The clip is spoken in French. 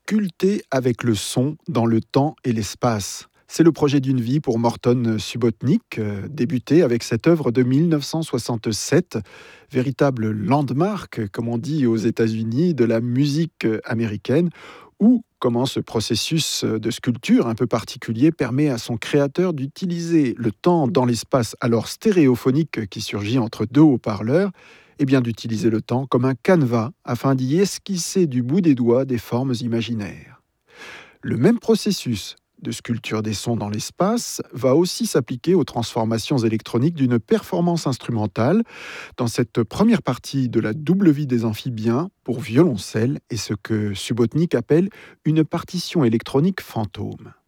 sculpter avec le son dans le temps et l'espace. C'est le projet d'une vie pour Morton Subotnick, débuté avec cette œuvre de 1967, véritable landmark, comme on dit aux États-Unis, de la musique américaine, où comment ce processus de sculpture un peu particulier permet à son créateur d'utiliser le temps dans l'espace alors stéréophonique qui surgit entre deux haut-parleurs, et bien d'utiliser le temps comme un canevas afin d'y esquisser du bout des doigts des formes imaginaires. Le même processus de sculpture des sons dans l'espace va aussi s'appliquer aux transformations électroniques d'une performance instrumentale dans cette première partie de la double vie des amphibiens pour violoncelle et ce que Subotnick appelle une partition électronique fantôme.